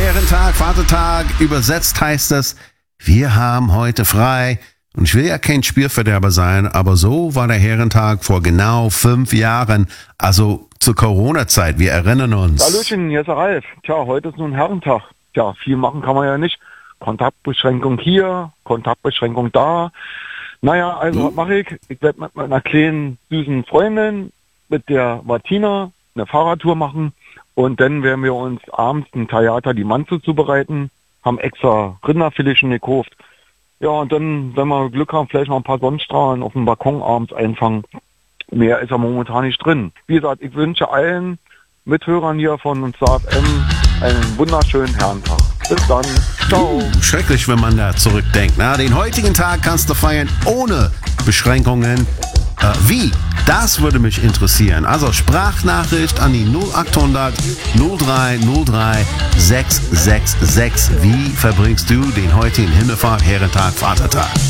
Herrentag, Vatertag, übersetzt heißt es, wir haben heute frei. Und ich will ja kein Spielverderber sein, aber so war der Herrentag vor genau 5 Jahren, also zur Corona-Zeit. Wir erinnern uns. Hallöchen, hier ist der Ralf. Tja, heute ist nun Herrentag. Tja, viel machen kann man ja nicht. Kontaktbeschränkung hier, Kontaktbeschränkung da. Naja, also was mache ich? Ich werde mit meiner kleinen, süßen Freundin, mit der Martina, eine Fahrradtour machen. Und dann werden wir uns abends ein Theater die Manze zubereiten. Haben extra Rinderfiletchen gekauft. Ja, und dann, wenn wir Glück haben, vielleicht noch ein paar Sonnenstrahlen auf dem Balkon abends einfangen. Mehr ist ja momentan nicht drin. Wie gesagt, ich wünsche allen Mithörern hier von uns FM einen wunderschönen Herrentag. Bis dann. Ciao. Schrecklich, wenn man da zurückdenkt. Na, den heutigen Tag kannst du feiern ohne Beschränkungen. Wie? Das würde mich interessieren. Also Sprachnachricht an die 0800 0303 666. Wie verbringst du den heutigen Himmelfahrt, Herrentag, Vatertag?